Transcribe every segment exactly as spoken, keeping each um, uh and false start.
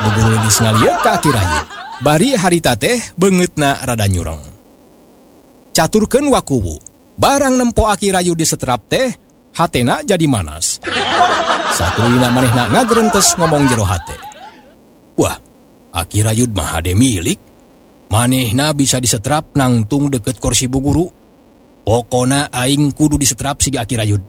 Buguru lilis ngalieu ka Aki Rayud. Bari harita teh beungeutna rada nyureng. Caturkeun wakuwu, barang nempo Aki Rayud di setrap teh, hatena jadi manas. Satulina manehna ngagereuntes ngomong jero hate. Wah, Aki Rayud mah hade milik. Manehna bisa disetrap nangtung deket kursi buguru. Pokona aing kudu disetrap siga Aki Rayud.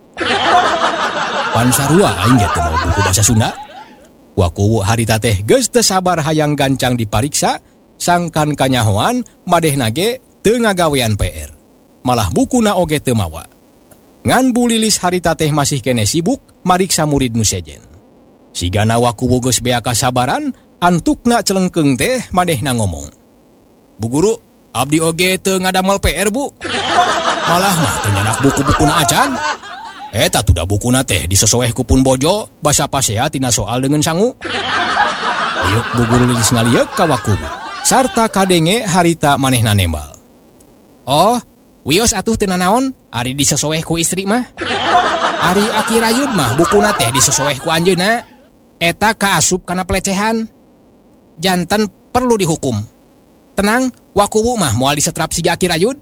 Pan sarua aing ge teu mau buku basa Sunda. Wakuwu harita teh geus teu sabar hayang gancang dipariksa, sangkan kanyahoan madehna ge teu ngagawean P R. Malah bukuna oge teu mawa. Ngan Bu Lilis harita teh masih kene sibuk mariksa murid nu sejen. Sigana wakuwu geus bea kasabaran, antukna celengkeung teh manehna ngomong. Bu Guru, abdi oge teu ngadamel P R, Bu. Malah mah teu nyanak buku-bukuna acan. Eta tuda bukuna teh disesueh ku Pun Bojo, basa pasea tina soal dengan sangu. Ayo Bu Guru Lilis ngalieu ka wakuwu, sarta kadenge harita manehna nembal. Oh, wios atuh teu nanaon, ari disesueh ku istri mah. Ari Aki Rayud mah bukuna teh disesueh ku anjeunna. Eta kaasup kana pelecehan. Janten perlu dihukum. Tenang, wakuwu mah moal disetrap siga Aki Rayud.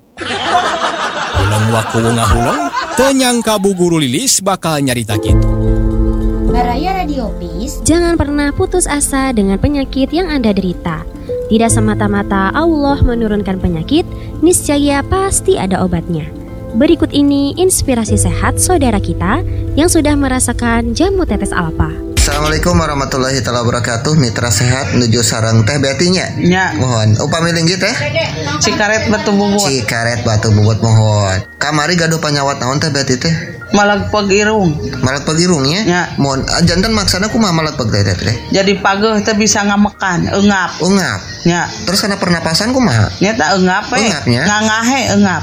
Ulang wakuwu ngahuleng, teu nyangka Bu Guru Lilis bakal nyarita kitu. Baraya Radio Peace. Jangan pernah putus asa dengan penyakit yang Anda derita. Tidak semata-mata Allah menurunkan penyakit, niscaya pasti ada obatnya. Berikut ini inspirasi sehat saudara kita yang sudah merasakan jamu tetes alfa. Assalamualaikum warahmatullahi wabarakatuh. Mitra sehat nuju sareng teh betinya. Nya. Mohon upami linggih teh. Cikaret batu bubut. Cikaret batu bubut mohon. Kamari gaduh panyawat naon teh beti teh? Malagpeg irung. Malagpeg irung ya? Nya. Mohon janten maksana kumaha malagpeg teh teh? Jadi pageuh teh bisa ngamekan, eungap. Eungap. Nya. Terus kana pernapasan kumaha? Nya ta eungap we. Eungapnya? Ngangahe eungap.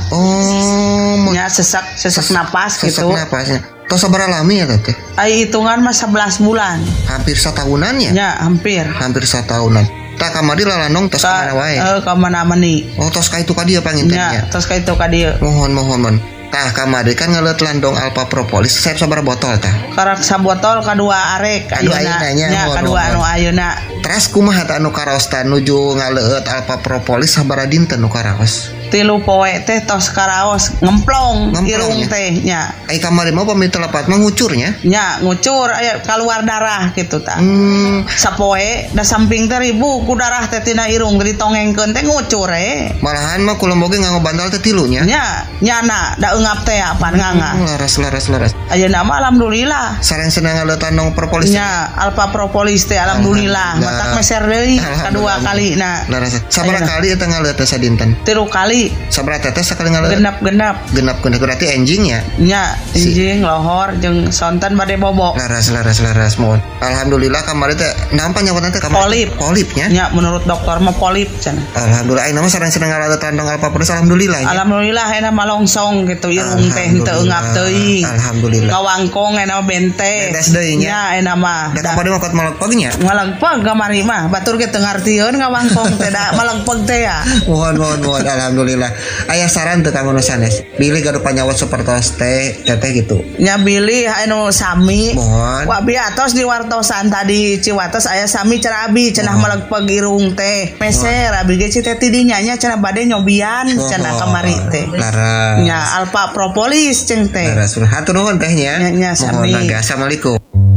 Oh, nya sesak sesak napas sesak gitu. Sesak napasnya. Tos sabar alami ya teh? Ai hitungan mah sebelas bulan. Hampir satahunan ya? Ya, hampir. Hampir satahunan. Tak kamari lalanong tos ka mana wae? Eh, ka mana-mani. Oh, tos ka itu ka dieu pangintennya. Ya, tos ka itu ka dieu. Mohon mohon mohon. Tah kamari kan ngeuleut landong alpa propolis, saya sabar botol tah. Karak sabotol kadua arek Kadua ayeuna nya. Ya, kadua anu ayeuna. Terus kumaha tah anu karaostan nuju ngaleut alpa propolis sabaraha dinten nu karaos? Tilu poe teh tos karaos ngemplong, irung teh nya. Ai kamari mah pami telepat mah ngucurnya. Nya, ngucur aya keluar darah gitu tah. Hmm. Sapoe da samping teh ribu ku darah teh tina irung ditongengkeun teh ngucur e. Malahan mah kula boge nganggo bantal teh tilu nya. Nya, nyana da eungap teh apa nganga. Hmm, laras laras laras. Ayeuna mah alhamdulillah. Sareng senang ngaleut landong propolis. Nya, alpa propolis teh alhamdulillah. Matak meser deui kadua kalina. Laras. Sabaraha kali eta ngaleut teh sadinten? Tilu kali. Sabaraha tetes sakali ngaleut? Genap-genap. Genap-genap berarti enjing ya? Nya, enjing, lohor jeung sonten bade bobok. Laras laras laras mohon. Alhamdulillah kamari teh nampa nyawatan teh kamari. Polip. Polipnya? Nya, menurut dokter mah polip cenah. Alhamdulillah ayeuna mah sareng seneng ngaleut landong alpa propolis alhamdulillah. Alhamdulillah ayeuna mah longsong gitu irung teh henteu eungap teuing. Alhamdulillah. Kawangkong ayeuna mah bente. Beres deui nya. Nya ayeuna mah. Da kapade mah kot malagpegnya. Malagpeg kamari mah batur ge teu ngartieun ngawangkong teh da malagpeg teh ya. Mohon mohon mohon alhamdulillah. Aya saran teu kanggo nu sanes. Bilih gaduh panyawat sapertos teh teteh gitu. Nya bilih anu sami. Mohon. Wa biatos di wartosan tadi Ciwatos aya sami cenah abi cenah malagpeg irung teh. Meser abi ge ci teh tidinya nya cenah bade nyobian cenah kamari teh. Laras. Nya alpa propolis ceng teh. Laras. Hatur nuhun teh nya. Nya nya sami. Assalamualaikum.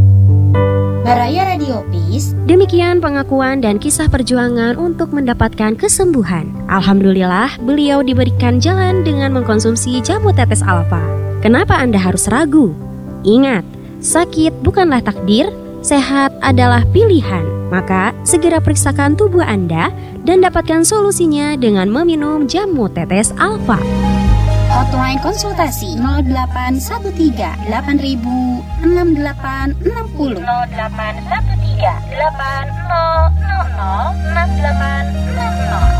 Baraya Radio Peace. Demikian pengakuan dan kisah perjuangan untuk mendapatkan kesembuhan. Alhamdulillah, beliau diberikan jalan dengan mengkonsumsi jamu tetes alfa. Kenapa Anda harus ragu? Ingat, sakit bukanlah takdir, sehat adalah pilihan. Maka, segera periksakan tubuh Anda dan dapatkan solusinya dengan meminum jamu tetes alfa. Hotline konsultasi nol delapan satu tiga delapan ribu enam delapan enam nol nol delapan satu tiga delapan nol nol nol enam delapan enam nol.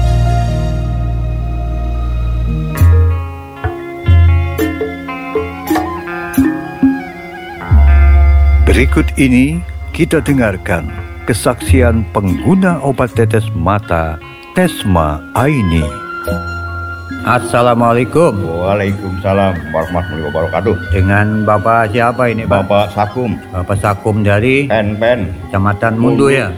Berikut ini kita dengarkan kesaksian pengguna obat tetes mata Tesma Aini. Assalamualaikum. Waalaikumsalam warahmatullahi wabarakatuh. Dengan Bapak siapa ini, Pak? Bapak Sakum. Bapak Sakum dari Pen Pen. Kecamatan Mundu ya?